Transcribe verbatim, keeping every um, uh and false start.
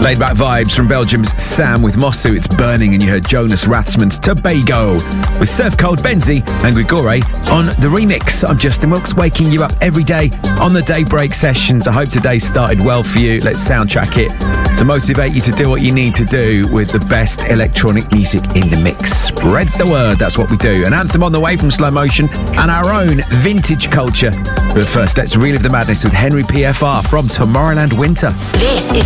Laid back vibes from Belgium's Sam with Mosu. It's Burning, and you heard Jonas Rathsman's Tobago with Surf Cold, Benzi and Grigore on the remix. I'm Justin Wilkes, waking you up every day on the Daybreak Sessions. I hope today started well for you. Let's soundtrack it to motivate you to do what you need to do with the best electronic music in the mix. Spread the word, that's what we do. An anthem on the way from Slow Motion and our own vintage culture. But first, let's relive the madness with Henry P F R from Tomorrowland Winter. This is